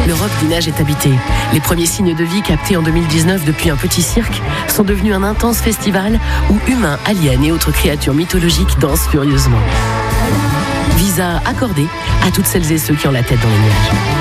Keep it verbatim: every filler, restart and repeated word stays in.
L'Europe du Nage est habitée. Les premiers signes de vie captés en deux mille dix-neuf depuis un petit cirque sont devenus un intense festival où humains, aliens et autres créatures mythologiques dansent furieusement. Visa accordé à toutes celles et ceux qui ont la tête dans les nuages.